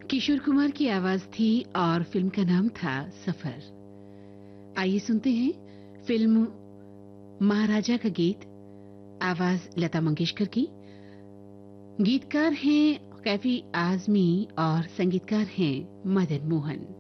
किशोर कुमार की आवाज थी और फिल्म का नाम था सफर। आइए सुनते हैं फिल्म महाराजा का गीत। आवाज लता मंगेशकर की। गीतकार हैं कैफी आजमी और संगीतकार हैं मदन मोहन।